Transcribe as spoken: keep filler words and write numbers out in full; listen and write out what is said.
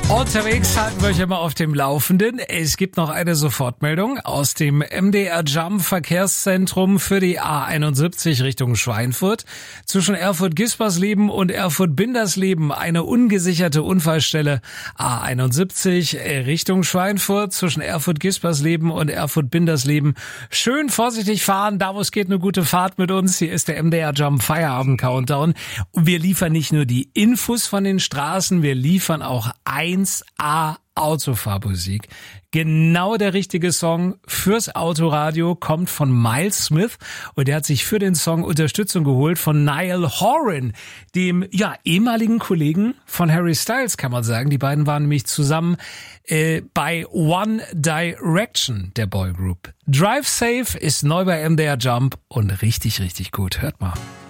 Unterwegs halten wir euch immer auf dem Laufenden. Es gibt noch eine Sofortmeldung aus dem M D R Jump Verkehrszentrum für die A einundsiebzig Richtung Schweinfurt. Zwischen Erfurt-Gispersleben und Erfurt-Bindersleben eine ungesicherte Unfallstelle. A einundsiebzig Richtung Schweinfurt zwischen Erfurt-Gispersleben und Erfurt-Bindersleben. Schön vorsichtig fahren, da wo es geht, eine gute Fahrt mit uns. Hier ist der M D R Jump Feierabend Countdown. Und wir liefern nicht nur die Infos von den Straßen, wir liefern auch eins A Autofahrmusik. Genau der richtige Song fürs Autoradio kommt von Miles Smith und der hat sich für den Song Unterstützung geholt von Niall Horan, dem ja ehemaligen Kollegen von Harry Styles, kann man sagen. Die beiden waren nämlich zusammen äh, bei One Direction, der Boygroup. Drive Safe ist neu bei M D R Jump und richtig, richtig gut. Hört mal.